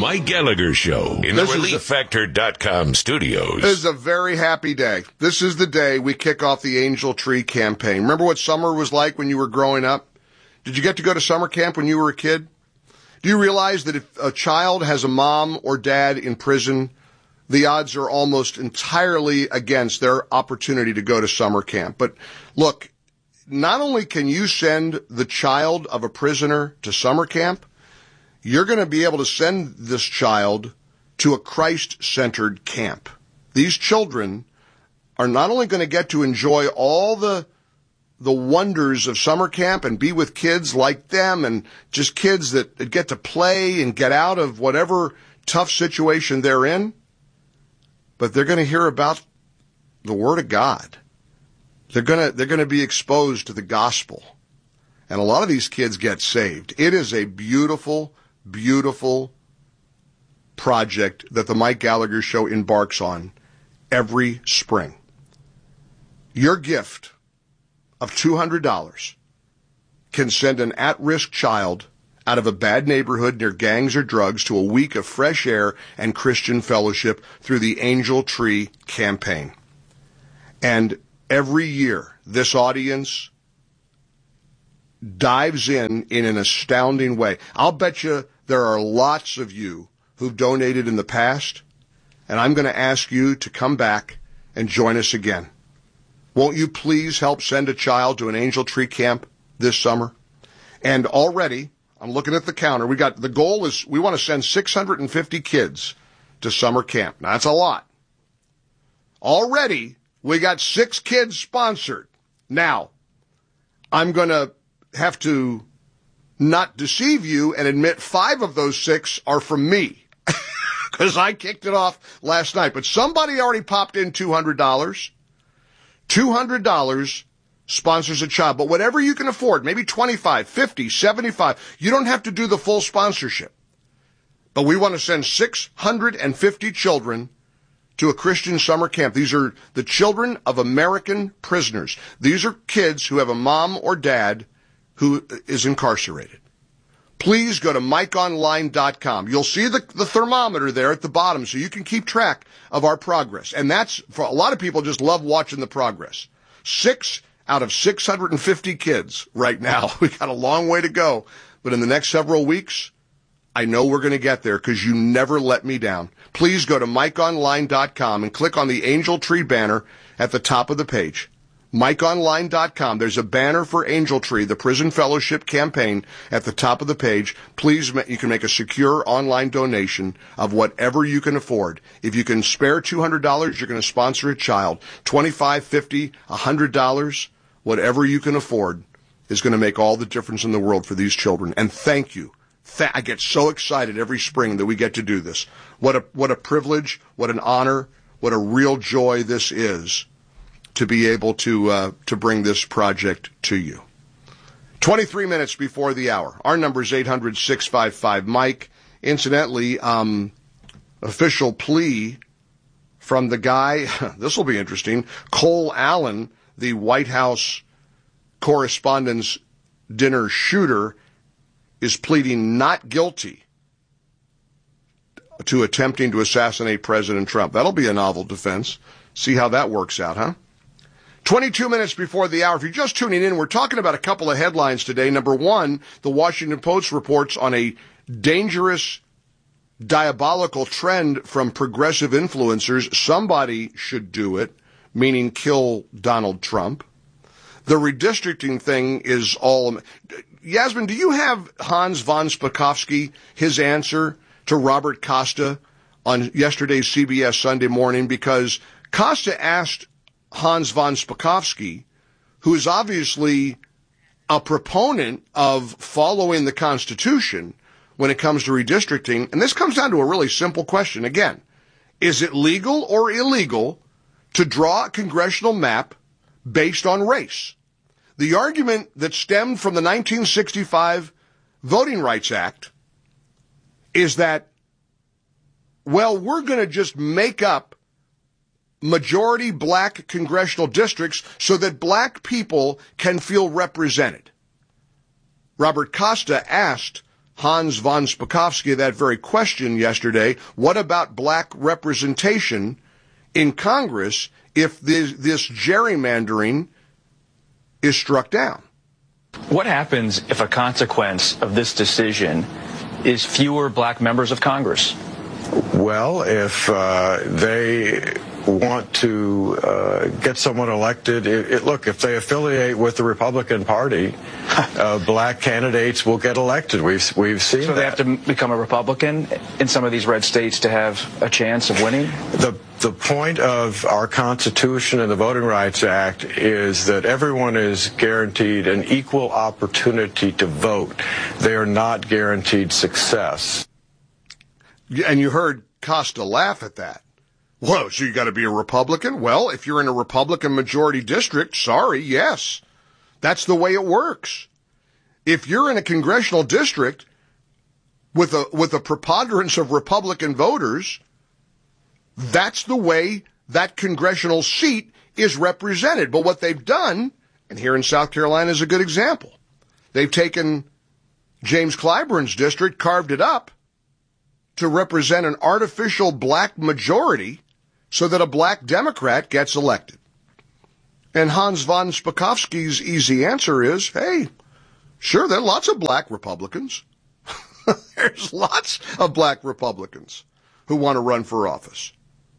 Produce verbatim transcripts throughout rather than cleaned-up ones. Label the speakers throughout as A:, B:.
A: Mike Gallagher Show in the relief factor dot com studios.
B: This is a very happy day. This is the day we kick off the Angel Tree campaign. Remember what summer was like when you were growing up? Did you get to go to summer camp when you were a kid? Do you realize that if a child has a mom or dad in prison, the odds are almost entirely against their opportunity to go to summer camp? But look, not only can you send the child of a prisoner to summer camp, you're going to be able to send this child to a Christ-centered camp. These children are not only going to get to enjoy all the the wonders of summer camp and be with kids like them and just kids that, that get to play and get out of whatever tough situation they're in, but they're going to hear about the Word of God. They're going to, they're going to be exposed to the gospel. And a lot of these kids get saved. It is a beautiful, beautiful project that the Mike Gallagher Show embarks on every spring. Your gift of two hundred dollars can send an at-risk child out of a bad neighborhood near gangs or drugs to a week of fresh air and Christian fellowship through the Angel Tree campaign. And every year, this audience dives in in an astounding way. I'll bet you there are lots of you who've donated in the past, and I'm going to ask you to come back and join us again. Won't you please help send a child to an Angel Tree camp this summer? And already, I'm looking at the counter, we got, the goal is we want to send six hundred fifty kids to summer camp. Now, that's a lot. Already, we got six kids sponsored. Now, I'm going to have to not deceive you and admit five of those six are from me, because I kicked it off last night. But somebody already popped in two hundred dollars. two hundred dollars sponsors a child. But whatever you can afford, maybe twenty-five, fifty, seventy-five, you don't have to do the full sponsorship. But we want to send six hundred fifty children to a Christian summer camp. These are the children of American prisoners. These are kids who have a mom or dad who is incarcerated. Please go to Mike Online dot com. You'll see the, the thermometer there at the bottom so you can keep track of our progress. And that's, for a lot of people, just love watching the progress. Six out of six hundred fifty kids right now. We got a long way to go. But in the next several weeks, I know we're going to get there because you never let me down. Please go to Mike Online dot com and click on the Angel Tree banner at the top of the page. Mike Online dot com. There's a banner for Angel Tree, the Prison Fellowship campaign, at the top of the page. Please, you can make a secure online donation of whatever you can afford. If you can spare two hundred dollars, you're going to sponsor a child. twenty-five dollars, fifty dollars, one hundred dollars, whatever you can afford is going to make all the difference in the world for these children. And thank you. Th- I get so excited every spring that we get to do this. What a, what a privilege, what an honor, what a real joy this is to be able to uh, to bring this project to you. twenty-three minutes before the hour. Our number is eight hundred, six five five, Mike. Incidentally, um, official plea from the guy, this will be interesting, Cole Allen, the White House Correspondents' Dinner shooter, is pleading not guilty to attempting to assassinate President Trump. That'll be a novel defense. See how that works out, huh? twenty-two minutes before the hour. If you're just tuning in, we're talking about a couple of headlines today. Number one, the Washington Post reports on a dangerous, diabolical trend from progressive influencers. Somebody should do it, meaning kill Donald Trump. The redistricting thing is all... Yasmin, do you have Hans von Spakovsky, his answer to Robert Costa on yesterday's C B S Sunday Morning? Because Costa asked Hans von Spakovsky, who is obviously a proponent of following the Constitution when it comes to redistricting, and this comes down to a really simple question. Again, is it legal or illegal to draw a congressional map based on race? The argument that stemmed from the nineteen sixty-five Voting Rights Act is that, well, we're going to just make up majority black congressional districts so that black people can feel represented. Robert Costa asked Hans von Spakovsky that very question yesterday. What about black representation in Congress if this, this gerrymandering is struck down?
C: What happens if a consequence of this decision is fewer black members of Congress?
D: Well, if uh, they want to uh, get someone elected, it, it, look, if they affiliate with the Republican Party, uh, black candidates will get elected. We've we've seen
C: so
D: that.
C: They have to become a Republican in some of these red states to have a chance of winning?
D: The the point of our Constitution and the Voting Rights Act is that everyone is guaranteed an equal opportunity to vote. They are not guaranteed success.
B: And you heard Costa laugh at that. Whoa, so you got to be a Republican? Well, if you're in a Republican majority district, sorry, yes. That's the way it works. If you're in a congressional district with a with a preponderance of Republican voters, that's the way that congressional seat is represented. But what they've done, and here in South Carolina is a good example, they've taken James Clyburn's district, carved it up to represent an artificial black majority so that a black Democrat gets elected. And Hans von Spakovsky's easy answer is, hey, sure, there are lots of black Republicans. There's lots of black Republicans who want to run for office.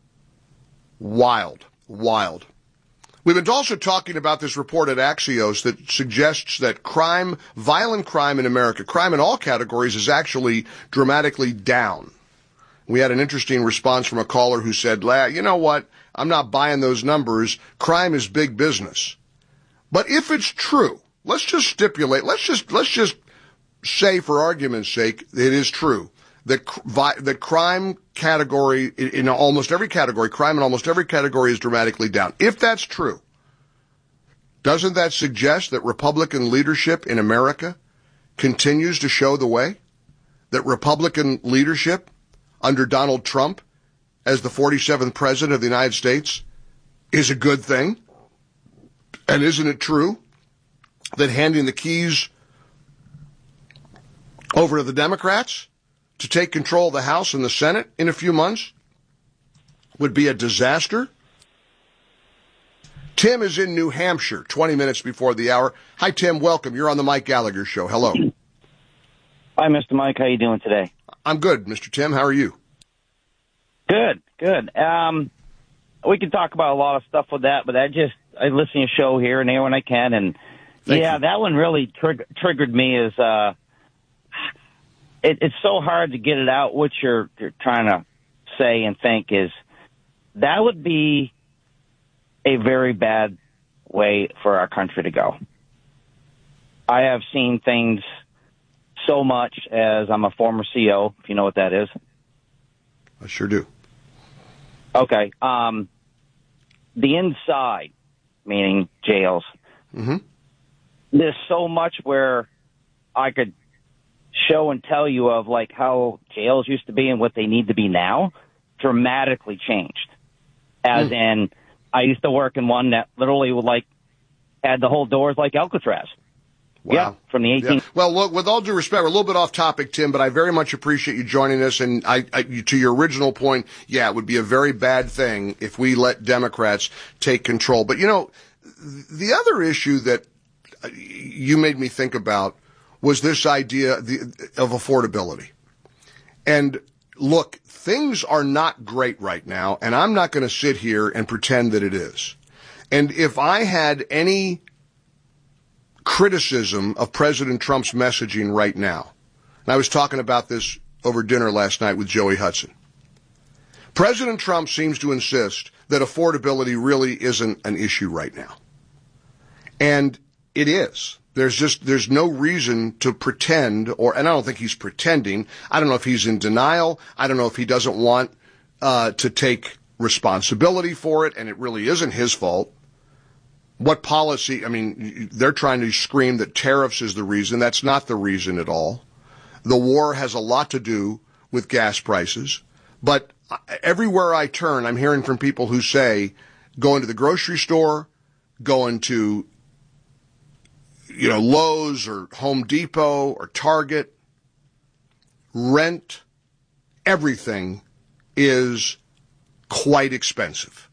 B: Wild, wild. We've been also talking about this report at Axios that suggests that crime, violent crime in America, crime in all categories, is actually dramatically down. We had an interesting response from a caller who said, you know what, I'm not buying those numbers. Crime is big business. But if it's true, let's just stipulate, let's just, let's just say for argument's sake, it is true that that crime category, in almost every category, crime in almost every category is dramatically down. If that's true, doesn't that suggest that Republican leadership in America continues to show the way? That Republican leadership under Donald Trump as the forty-seventh president of the United States is a good thing? And isn't it true that handing the keys over to the Democrats to take control of the House and the Senate in a few months would be a disaster? Tim is in New Hampshire, twenty minutes before the hour. Hi, Tim. Welcome. You're on the Mike Gallagher Show. Hello.
E: Hi, Mister Mike. How you doing today?
B: I'm good, Mister Tim. How are you?
E: Good, good. Um, we can talk about a lot of stuff with that, but I just, I listen to your show here and there when I can, and
B: Thank
E: yeah,
B: you.
E: that one really trig- triggered me as, uh, it, it's so hard to get it out. What you're, you're trying to say and think is that would be a very bad way for our country to go. I have seen things so much as I'm a former C E O, if you know what that is.
B: I sure do.
E: Okay. Um, the inside, meaning jails,
B: mm-hmm.
E: there's so much where I could show and tell you of like how jails used to be and what they need to be now, dramatically changed. As mm. in, I used to work in one that literally would like had the whole doors like Alcatraz.
B: Wow.
E: Yeah, from the eighteenth.
B: Yeah. Well, look, with all due respect, we're a little bit off topic, Tim, but I very much appreciate you joining us. And I, I, to your original point, yeah, it would be a very bad thing if we let Democrats take control. But, you know, the other issue that you made me think about was this idea of affordability. And look, things are not great right now, and I'm not going to sit here and pretend that it is. And if I had any criticism of President Trump's messaging right now, and I was talking about this over dinner last night with Joey Hudson, President Trump seems to insist that affordability really isn't an issue right now. And it is. There's just, there's no reason to pretend, or, and I don't think he's pretending. I don't know if he's in denial. I don't know if he doesn't want uh, to take responsibility for it, and it really isn't his fault. What policy, I mean, they're trying to scream that tariffs is the reason. That's not the reason at all. The war has a lot to do with gas prices. But everywhere I turn, I'm hearing from people who say, going to the grocery store, going to, you know, Lowe's or Home Depot or Target, rent, everything is quite expensive.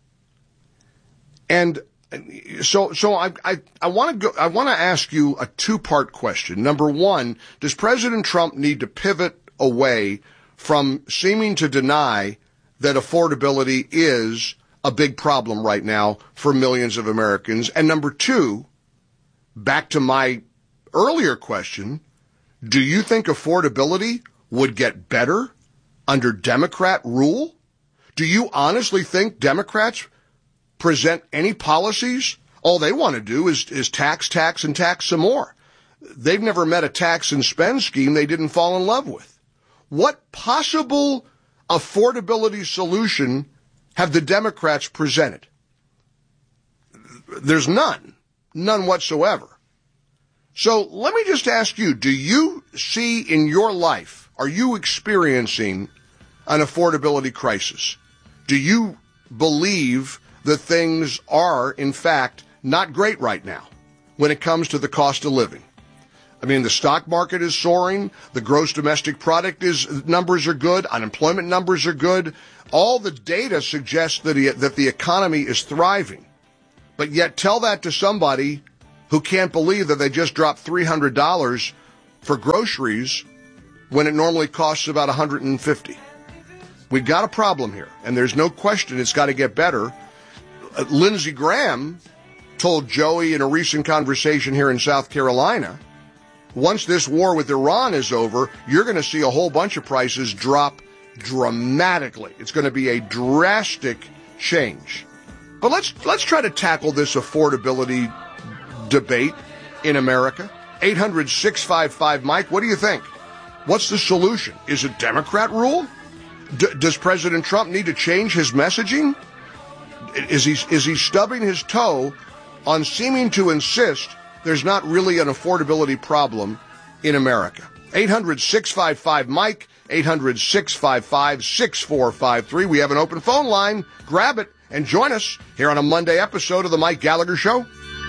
B: And so, so I, I, I want to go, I want to ask you a two-part question. Number one, does President Trump need to pivot away from seeming to deny that affordability is a big problem right now for millions of Americans? And number two, back to my earlier question, do you think affordability would get better under Democrat rule? Do you honestly think Democrats present any policies? All they want to do is, is tax, tax, and tax some more. They've never met a tax and spend scheme they didn't fall in love with. What possible affordability solution have the Democrats presented? There's none. None whatsoever. So let me just ask you, do you see in your life, are you experiencing an affordability crisis? Do you believe that things are, in fact, not great right now when it comes to the cost of living? I mean, the stock market is soaring. The gross domestic product is numbers are good. Unemployment numbers are good. All the data suggests that the, that the economy is thriving. But yet tell that to somebody who can't believe that they just dropped three hundred dollars for groceries when it normally costs about one hundred fifty dollars. We've got a problem here, and there's no question it's got to get better. Uh, Lindsey Graham told Joey in a recent conversation here in South Carolina, once this war with Iran is over, you're going to see a whole bunch of prices drop dramatically. It's going to be a drastic change. But let's let's try to tackle this affordability debate in America. eight hundred, six five five, Mike, what do you think? What's the solution? Is it Democrat rule? D- does President Trump need to change his messaging? Is he, is he stubbing his toe on seeming to insist there's not really an affordability problem in America? eight hundred, six five five, Mike, eight hundred, six five five, six four five three. We have an open phone line. Grab it and join us here on a Monday episode of The Mike Gallagher Show.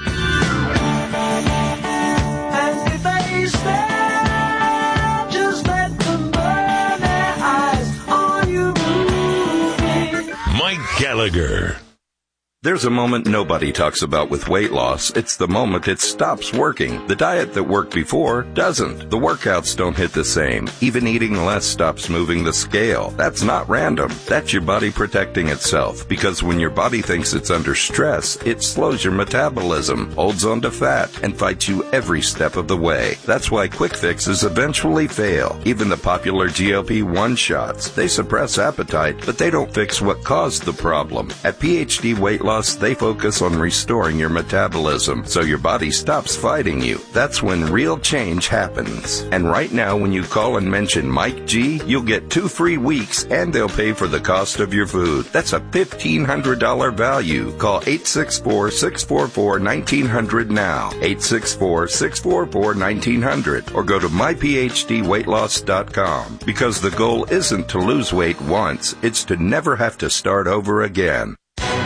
A: Mike Gallagher.
F: There's a moment nobody talks about with weight loss. It's the moment it stops working. The diet that worked before doesn't. The workouts don't hit the same. Even eating less stops moving the scale. That's not random. That's your body protecting itself. Because when your body thinks it's under stress, it slows your metabolism, holds on to fat, and fights you every step of the way. That's why quick fixes eventually fail. Even the popular G L P one shots. They suppress appetite, but they don't fix what caused the problem. At P H D Weight Loss, they focus on restoring your metabolism so your body stops fighting you. That's when real change happens. And right now, when you call and mention Mike G, you'll get two free weeks and they'll pay for the cost of your food. That's a fifteen hundred dollars value. Call eight six four, six four four, one nine zero zero now. eight six four, six four four, one nine zero zero or go to my p h d weight loss dot com. Because the goal isn't to lose weight once, it's to never have to start over again.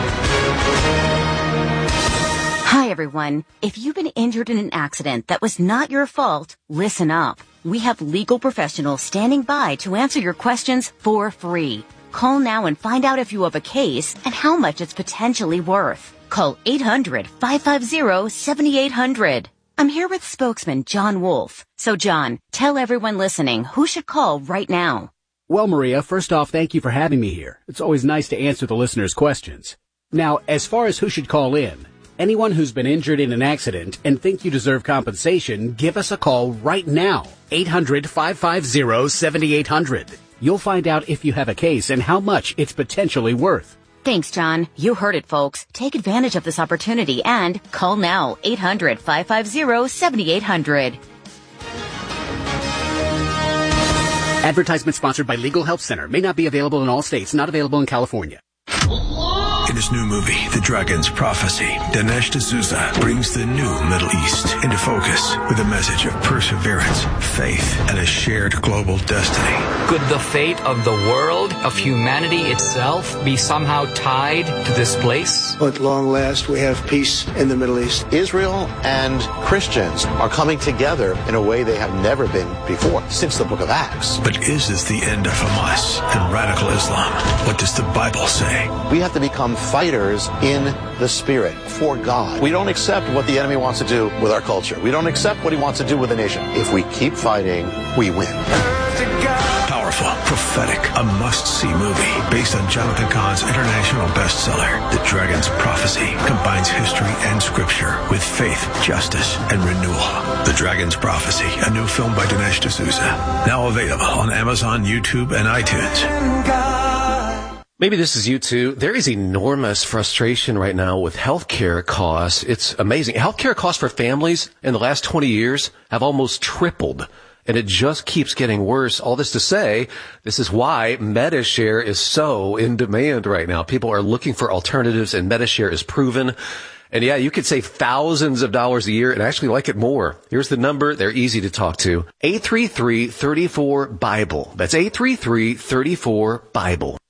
G: Hi, everyone. If you've been injured in an accident that was not your fault, listen up. We have legal professionals standing by to answer your questions for free. Call now and find out if you have a case and how much it's potentially worth. Call eight hundred, five five zero, seven eight zero zero. I'm here with spokesman John Wolf. So, John, tell everyone listening who should call right now.
H: Well, Maria, first off, thank you for having me here. It's always nice to answer the listeners' questions. Now, as far as who should call in, anyone who's been injured in an accident and think you deserve compensation, give us a call right now. eight hundred, five five zero, seven eight zero zero. You'll find out if you have a case and how much it's potentially worth.
G: Thanks, John. You heard it, folks. Take advantage of this opportunity and call now. eight hundred, five five zero, seven eight zero zero.
H: Advertisement sponsored by Legal Help Center. May not be available in all states. Not available in California.
I: In his new movie, The Dragon's Prophecy, Dinesh D'Souza brings the new Middle East into focus with a message of perseverance, faith, and a shared global destiny.
J: Could the fate of the world, of humanity itself, be somehow tied to this place?
K: At long last, we have peace in the Middle East.
L: Israel and Christians are coming together in a way they have never been before since the book of Acts.
I: But is this the end of Hamas and radical Islam? What does the Bible say?
L: We have to become fighters in the spirit for God. We don't accept what the enemy wants to do with our culture. We don't accept what he wants to do with the nation. If we keep fighting, we win.
I: Powerful, prophetic, a must-see movie based on Jonathan Cahn's international bestseller, The Dragon's Prophecy, combines history and scripture with faith, justice, and renewal. The Dragon's Prophecy, a new film by Dinesh D'Souza, now available on Amazon, YouTube, and iTunes.
M: Maybe this is you too. There is enormous frustration right now with healthcare costs. It's amazing. Healthcare costs for families in the last twenty years have almost tripled. And it just keeps getting worse. All this to say, this is why Medi-Share is so in demand right now. People are looking for alternatives, and Medi-Share is proven. And yeah, you could save thousands of dollars a year and actually like it more. Here's the number. They're easy to talk to. eight three three, three four, BIBLE. That's eight three three, three four, BIBLE.